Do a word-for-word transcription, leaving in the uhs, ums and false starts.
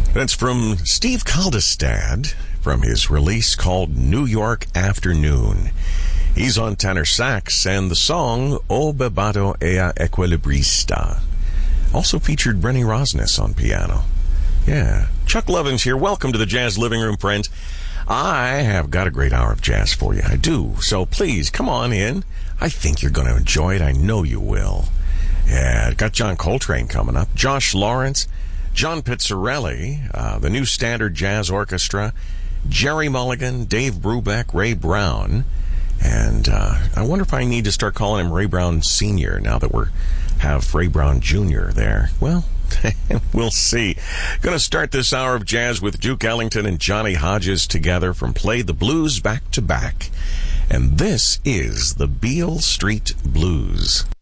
That's from Steve Kaldestad from his release called New York Afternoon. He's on tenor sax, and the song O Bebato Ea Equilibrista also featured Brenny Rosnes on piano. Yeah. Chuck Lovins here. Welcome to the Jazz Living Room, friends. I have got a great hour of jazz for you. I do. So please, come on in. I think you're going to enjoy it. I know you will. Yeah, got John Coltrane coming up. Josh Lawrence, John Pizzarelli, uh, the New Standard Jazz Orchestra, Jerry Mulligan, Dave Brubeck, Ray Brown. And uh, I wonder if I need to start calling him Ray Brown Senior now that we have Ray Brown Junior there. Well, we'll see. Going to start this hour of jazz with Duke Ellington and Johnny Hodges together from Play the Blues Back to Back. And this is the Beale Street Blues.